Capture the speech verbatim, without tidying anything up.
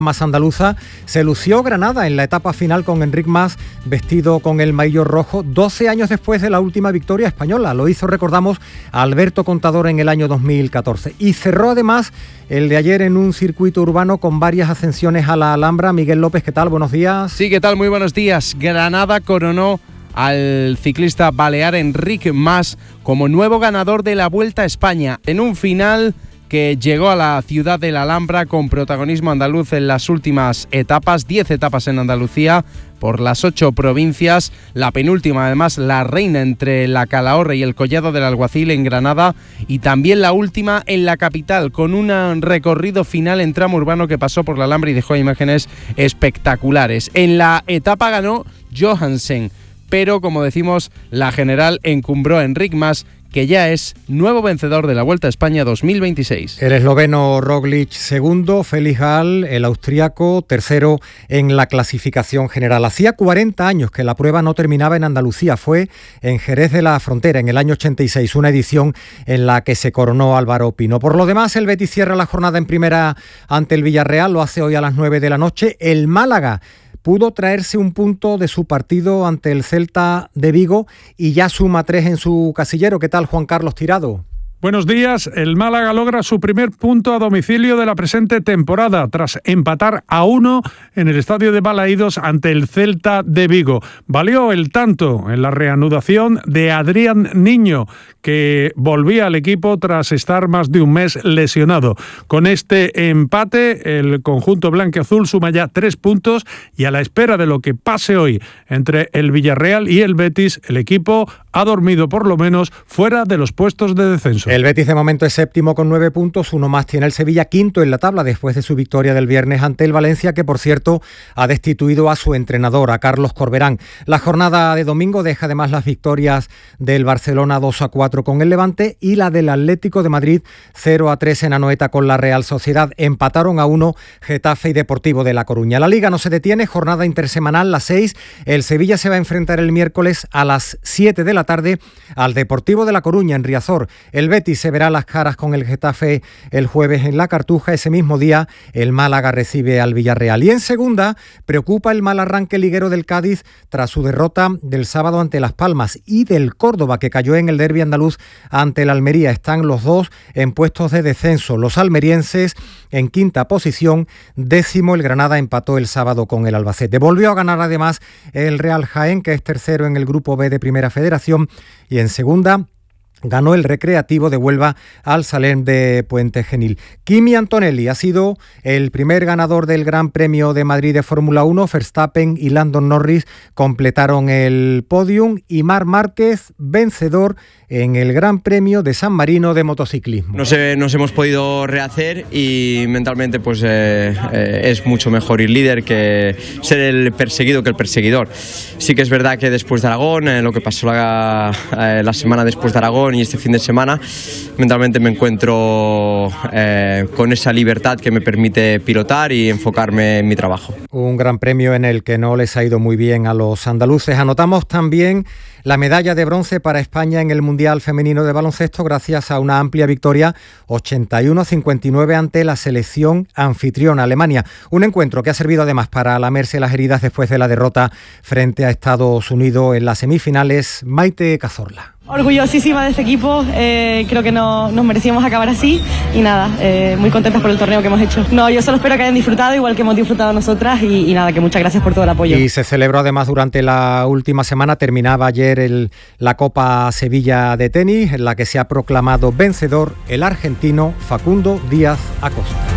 más andaluza, se lució Granada en la etapa final con Enric Mas vestido con el maillot rojo, doce años después de la última victoria española. Lo hizo, recordamos, a Alberto Contador en el año dos mil catorce. Y cerró además el de ayer en un circuito urbano con varias ascensiones a la Alhambra. Miguel López, ¿qué tal? Buenos días. Sí, ¿qué tal? Muy buenos días. Granada coronó al ciclista balear Enric Mas como nuevo ganador de la Vuelta a España en un final que llegó a la ciudad de la Alhambra con protagonismo andaluz en las últimas etapas, diez etapas en Andalucía por las ocho provincias, la penúltima además la reina entre la Calahorra y el Collado del Alguacil en Granada y también la última en la capital con un recorrido final en tramo urbano que pasó por la Alhambra y dejó imágenes espectaculares. En la etapa ganó Johansen, pero como decimos, la general encumbró a Enric Mas, que ya es nuevo vencedor de la Vuelta a España dos mil veintiséis. El esloveno Roglic segundo, Félix Gall, el austriaco, tercero en la clasificación general. Hacía cuarenta años que la prueba no terminaba en Andalucía. Fue en Jerez de la Frontera, en el año ochenta y seis, una edición en la que se coronó Álvaro Pino. Por lo demás, el Betis cierra la jornada en primera ante el Villarreal, lo hace hoy a las nueve de la noche. El Málaga pudo traerse un punto de su partido ante el Celta de Vigo y ya suma tres en su casillero. ¿Qué tal, Juan Carlos Tirado? Buenos días. El Málaga logra su primer punto a domicilio de la presente temporada tras empatar a uno en el estadio de Balaídos ante el Celta de Vigo. Valió el tanto en la reanudación de Adrián Niño, que volvía al equipo tras estar más de un mes lesionado. Con este empate, el conjunto blanquiazul suma ya tres puntos y a la espera de lo que pase hoy entre el Villarreal y el Betis, el equipo ha dormido por lo menos fuera de los puestos de descenso. El Betis de momento es séptimo con nueve puntos, uno más tiene el Sevilla, quinto en la tabla después de su victoria del viernes ante el Valencia, que por cierto ha destituido a su entrenador, a Carlos Corberán. La jornada de domingo deja además las victorias del Barcelona dos a cuatro con el Levante y la del Atlético de Madrid cero a tres en Anoeta con la Real Sociedad. Empataron a uno Getafe y Deportivo de La Coruña. La Liga no se detiene, jornada intersemanal, las seis. El Sevilla se va a enfrentar el miércoles a las siete de la tarde al Deportivo de La Coruña en Riazor. El Betis se verá las caras con el Getafe el jueves en la Cartuja. Ese mismo día el Málaga recibe al Villarreal. Y en segunda preocupa el mal arranque liguero del Cádiz tras su derrota del sábado ante Las Palmas y del Córdoba, que cayó en el derbi andaluz ante el Almería. Están los dos en puestos de descenso. Los almerienses en quinta posición, décimo el Granada empató el sábado con el Albacete. Volvió a ganar además el Real Jaén, que es tercero en el grupo B de Primera Federación, y en segunda ganó el Recreativo de Huelva al Salem de Puente Genil. Kimi Antonelli ha sido el primer ganador del Gran Premio de Madrid de Fórmula uno. Verstappen y Lando Norris completaron el podium y Marc Márquez vencedor en el Gran Premio de San Marino de motociclismo. Nos, he, nos hemos podido rehacer y mentalmente pues eh, eh, es mucho mejor ir líder que ser el perseguido que el perseguidor. Sí que es verdad que después de Aragón, eh, lo que pasó la, eh, la semana después de Aragón y este fin de semana, mentalmente me encuentro eh, con esa libertad que me permite pilotar y enfocarme en mi trabajo. Un gran premio en el que no les ha ido muy bien a los andaluces. Anotamos también la medalla de bronce para España en el Mundial Femenino de Baloncesto gracias a una amplia victoria ochenta y uno a cincuenta y nueve ante la selección anfitriona Alemania. Un encuentro que ha servido además para lamerse las heridas después de la derrota frente a Estados Unidos en las semifinales. Maite Cazorla. Orgullosísima de este equipo, eh, creo que no, nos merecíamos acabar así y nada, eh, muy contentas por el torneo que hemos hecho. No, yo solo espero que hayan disfrutado igual que hemos disfrutado nosotras y, y nada, que muchas gracias por todo el apoyo. Y se celebró además durante la última semana, terminaba ayer el, la Copa Sevilla de tenis, en la que se ha proclamado vencedor el argentino Facundo Díaz Acosta.